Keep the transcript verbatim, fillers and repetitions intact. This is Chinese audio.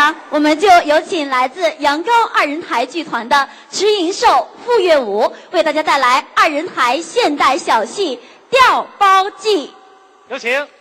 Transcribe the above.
呢，我们就有请来自阳高二人台剧团的池银寿、傅月武为大家带来二人台现代小戏《调包记》。 有请。